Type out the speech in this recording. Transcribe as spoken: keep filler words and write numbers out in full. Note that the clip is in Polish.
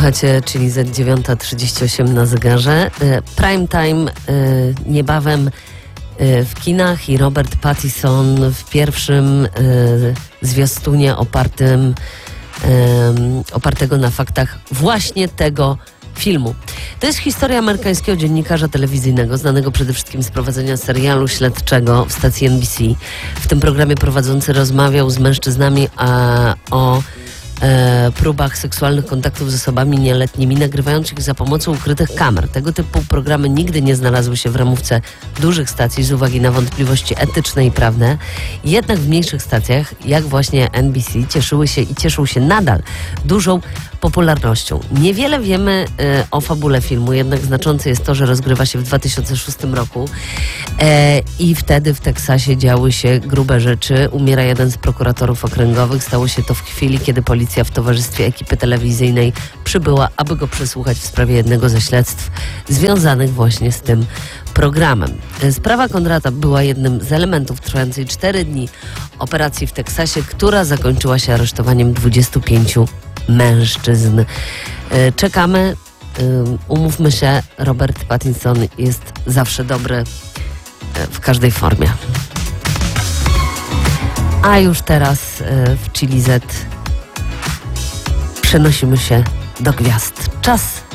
Słuchajcie, czyli Z dziewiąta trzydzieści osiem na zegarze. Prime time niebawem w kinach i Robert Pattinson w pierwszym zwiastunie opartym, opartego na faktach właśnie tego filmu. To jest historia amerykańskiego dziennikarza telewizyjnego, znanego przede wszystkim z prowadzenia serialu śledczego w stacji N B C. W tym programie prowadzący rozmawiał z mężczyznami a, o e, próbach seksualnych kontaktów z osobami nieletnimi, nagrywając ich za pomocą ukrytych kamer. Tego typu programy nigdy nie znalazły się w ramówce dużych stacji z uwagi na wątpliwości etyczne i prawne. Jednak w mniejszych stacjach, jak właśnie N B C, cieszyły się i cieszą się nadal dużą popularnością. Niewiele wiemy e, o fabule filmu, jednak znaczące jest to, że rozgrywa się w dwa tysiące szóstym roku e, i wtedy w Teksasie działy się grube rzeczy. Umiera jeden z prokuratorów okręgowych. Stało się to w chwili, kiedy policja w towarzystwie ekipy telewizyjnej przybyła, aby go przesłuchać w sprawie jednego ze śledztw związanych właśnie z tym programem. Sprawa Konrada była jednym z elementów trwającej cztery dni operacji w Teksasie, która zakończyła się aresztowaniem dwudziestu pięciu mężczyzn. Czekamy, umówmy się, Robert Pattinson jest zawsze dobry w każdej formie. A już teraz w Chili Z przenosimy się do gwiazd. Czas